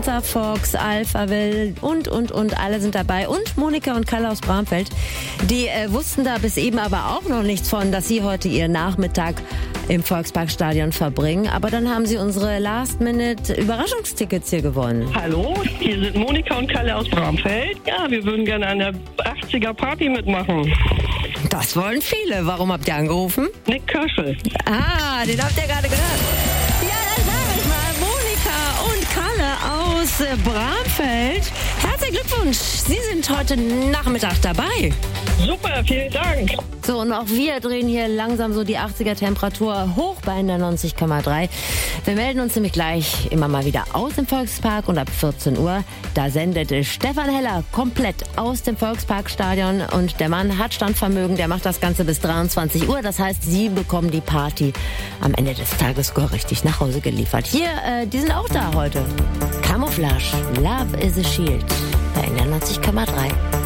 Fanta Fox, Alphaville und. Alle sind dabei. Und Monika und Kalle aus Bramfeld. Die wussten da bis eben aber auch noch nichts von, dass sie heute ihren Nachmittag im Volksparkstadion verbringen. Aber dann haben sie unsere Last-Minute-Überraschungstickets hier gewonnen. Hallo, hier sind Monika und Kalle aus Bramfeld. Ja, wir würden gerne an der 80er-Party mitmachen. Das wollen viele. Warum habt ihr angerufen? Nick Köschel. Ah, den habt ihr gerade gehört. Ja, dann sag ich mal, Monika und Kalle aus Bramfeld. Herzlichen Glückwunsch. Sie sind heute Nachmittag dabei. Super, vielen Dank. So, und auch wir drehen hier langsam so die 80er-Temperatur hoch bei 90,3. Wir melden uns nämlich gleich immer mal wieder aus dem Volkspark und ab 14 Uhr, da sendet Stefan Heller komplett aus dem Volksparkstadion und der Mann hat Standvermögen, der macht das Ganze bis 23 Uhr. Das heißt, Sie bekommen die Party am Ende des Tages richtig nach Hause geliefert. Hier, die sind auch da heute. Camouflage, Love is a Shield bei 90,3.